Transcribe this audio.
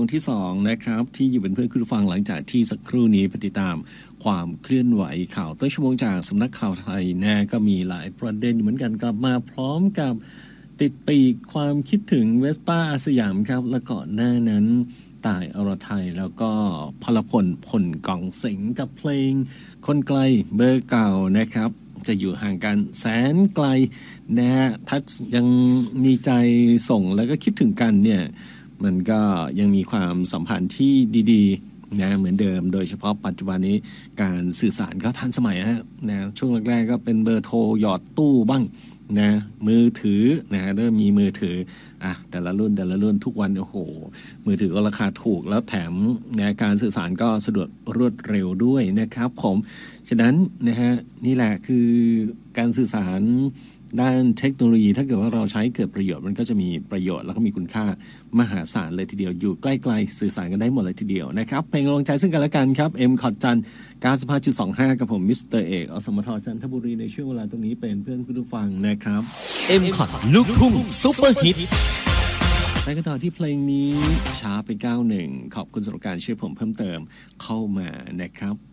ที่2นะครับที่อยู่เป็นเพื่อนคุณผู้ฟังหลังจากที่สักครู่นี้ปฏิตามความเคลื่อนไหวข่าวต้นชั่วโมงจากสำนักข่าวไทยนะก็มีหลายประเด็นเหมือนกันกลับมาพร้อมกับติดปีกความคิดถึงเวสป้าอาสยามครับและก่อนหน้านั้นต่ายอรไทยแล้วก็พลพลพลกองเสงกับเพลงคนไกลเบอร์เก่านะครับจะอยู่ห่างกันแสนไกลนะฮะถ้ายังมีใจส่งแล้วก็คิดถึงกันเนี่ยมันก็ยังมีความสัมพันธ์ที่ดีๆนะเหมือนเดิมโดยเฉพาะปัจจุบันนี้การสื่อสารก็ทันสมัยฮะนะช่วงแรกๆก็เป็นเบอร์โทรหยอดตู้บ้างนะมือถือนะเริ่มมีมือถือแต่ละรุ่นทุกวันโอ้โหมือถือก็ราคาถูกแล้วแถมนะการสื่อสารก็สะดวกรวดเร็วด้วยนะครับผมฉะนั้นนะฮะนี่แหละคือการสื่อสารด้านเทคโนโลยีถ้าเกิดว่าเราใช้เกิดประโยชน์มันก็จะมีประโยชน์แล้วก็มีคุณค่ามหาศาลเลยทีเดียวอยู่ใกล้ๆสื่อสารกันได้หมดเลยทีเดียวนะครับเพลงกำลังใจซึ่งกันและกันครับเอ็มคอร์ดจัน 95.25 กับผมมิสเตอร์เอกอสมทจันทบุรีในช่วงเวลาตรงนี้เป็นเพื่อนคุณผู้ฟังนะครับเอ็มคอร์ดลูกทุ่งซุปเปอร์ฮิตไปกันต่อที่เพลงนี้ช้าไป91ขอบคุณสำหรับการช่วยผมเพิ่มเติมเข้ามานะครับ